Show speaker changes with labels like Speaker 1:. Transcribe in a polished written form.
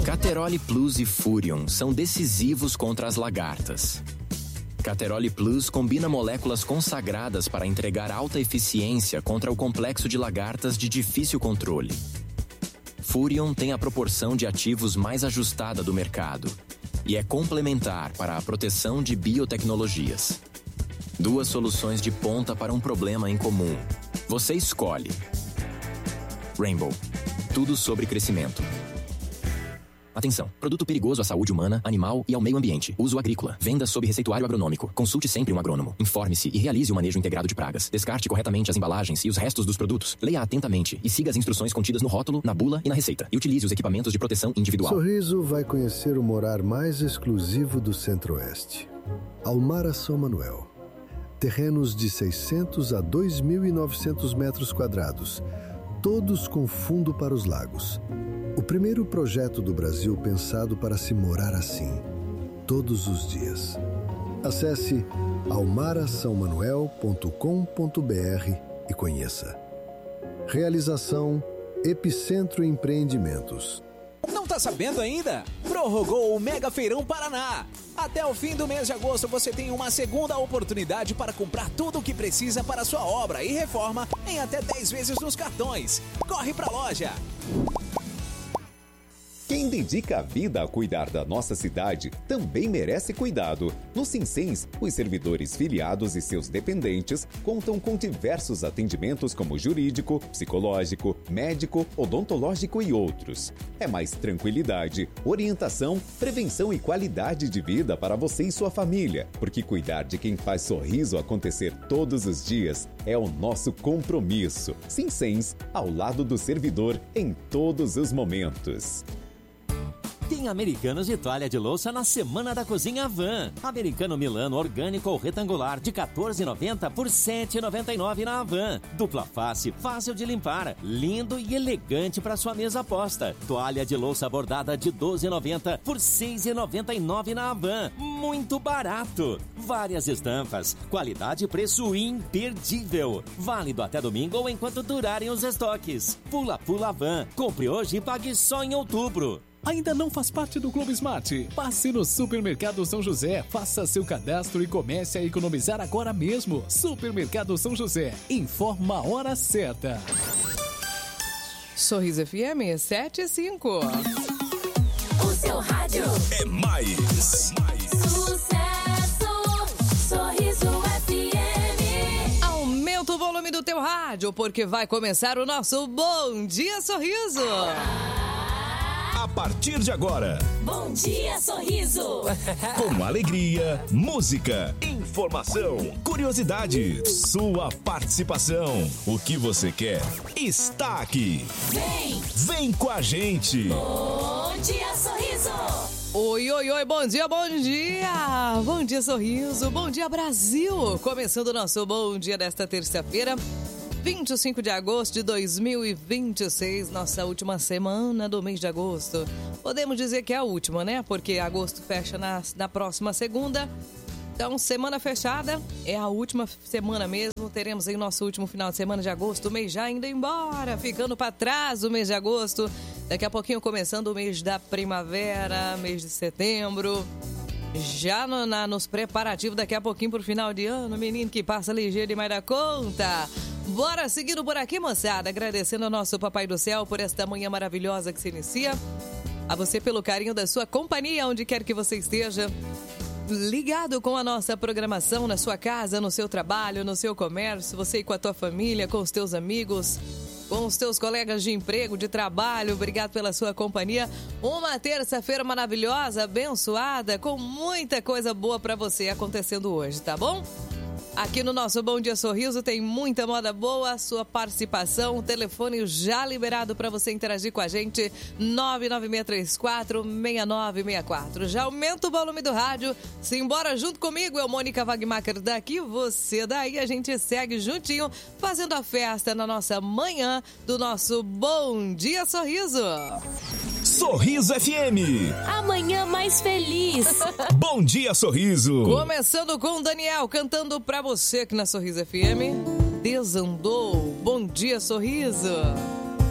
Speaker 1: Cateroli Plus e Furion são decisivos contra as lagartas. Cateroli Plus combina moléculas consagradas para entregar alta eficiência contra o complexo de lagartas de difícil controle. Furion tem a proporção de ativos mais ajustada do mercado e é complementar para a proteção de biotecnologias. Duas soluções de ponta para um problema em comum. Você escolhe. Rainbow. Tudo sobre crescimento. Atenção. Produto perigoso à saúde humana, animal e ao meio ambiente. Uso agrícola. Venda sob receituário agronômico. Consulte sempre um agrônomo. Informe-se e realize o manejo integrado de pragas. Descarte corretamente as embalagens e os restos dos produtos. Leia atentamente e siga as instruções contidas no rótulo, na bula e na receita. E utilize os equipamentos de proteção individual.
Speaker 2: Sorriso vai conhecer o morar mais exclusivo do Centro-Oeste. Almara São Manuel. Terrenos de 600 a 2.900 metros quadrados. Todos com fundo para os lagos. O primeiro projeto do Brasil pensado para se morar assim, todos os dias. Acesse almarasaomanuel.com.br e conheça. Realização Epicentro Empreendimentos.
Speaker 3: Não tá sabendo ainda? Prorrogou o Mega Feirão Paraná. Até o fim do mês de agosto você tem uma segunda oportunidade para comprar tudo o que precisa para a sua obra e reforma em até 10 vezes nos cartões. Corre pra loja!
Speaker 4: Quem dedica a vida a cuidar da nossa cidade também merece cuidado. No Sinsens, os servidores filiados e seus dependentes contam com diversos atendimentos como jurídico, psicológico, médico, odontológico e outros. É mais tranquilidade, orientação, prevenção e qualidade de vida para você e sua família, porque cuidar de quem faz sorriso acontecer todos os dias é o nosso compromisso. Sinsens, ao lado do servidor em todos os momentos.
Speaker 5: Tem Americanos de toalha de louça na Semana da Cozinha Van. Americano Milano orgânico ou retangular de R$14,90 por R$7,99 na Van. Dupla face, fácil de limpar, lindo e elegante para sua mesa posta. Toalha de louça bordada de R$12,90 por R$6,99 na Van. Muito barato. Várias estampas, qualidade e preço imperdível. Válido até domingo ou enquanto durarem os estoques. Pula Pula Van. Compre hoje e pague só em outubro.
Speaker 6: Ainda não faz parte do Clube Smart? Passe no Supermercado São José, faça seu cadastro e comece a economizar agora mesmo. Supermercado São José, informa a hora certa.
Speaker 7: Sorriso FM 75.
Speaker 8: O seu rádio
Speaker 9: é mais.
Speaker 8: Sucesso. Sorriso FM.
Speaker 7: Aumenta o volume do teu rádio, porque vai começar o nosso Bom Dia Sorriso.
Speaker 9: A partir de agora,
Speaker 8: Bom Dia Sorriso.
Speaker 9: Com alegria, música, informação, curiosidade, sua participação. O que você quer está aqui. Vem com a gente.
Speaker 8: Bom Dia Sorriso.
Speaker 7: Oi, oi, oi, bom dia, bom dia. Bom dia Sorriso, bom dia Brasil. Começando o nosso Bom Dia desta terça-feira, 25 de agosto de 2026, nossa última semana do mês de agosto. Podemos dizer que é a última, né? Porque agosto fecha na próxima segunda. Então, semana fechada, é a última semana mesmo. Teremos aí nosso último final de semana de agosto. O mês já indo embora, ficando para trás o mês de agosto. Daqui a pouquinho começando o mês da primavera, mês de setembro. Já nos preparativos daqui a pouquinho pro final de ano, menino que passa ligeiro demais da conta. Bora seguindo por aqui, moçada, agradecendo ao nosso Papai do Céu por esta manhã maravilhosa que se inicia. A você pelo carinho da sua companhia, onde quer que você esteja. Ligado com a nossa programação na sua casa, no seu trabalho, no seu comércio, você e com a tua família, com os teus amigos, com os teus colegas de emprego, de trabalho. Obrigado pela sua companhia. Uma terça-feira maravilhosa, abençoada, com muita coisa boa pra você acontecendo hoje, tá bom? Aqui no nosso Bom Dia Sorriso tem muita moda boa, sua participação, o telefone já liberado para você interagir com a gente, 99634-6964. Já aumenta o volume do rádio, simbora junto comigo, eu, Mônica Wagmacher, daqui, você daí, a gente segue juntinho, fazendo a festa na nossa manhã do nosso Bom Dia Sorriso.
Speaker 9: Sorriso FM.
Speaker 8: Amanhã mais feliz.
Speaker 9: Bom Dia Sorriso.
Speaker 7: Começando com o Daniel, cantando pra você aqui na Sorriso FM. Desandou. Bom Dia Sorriso.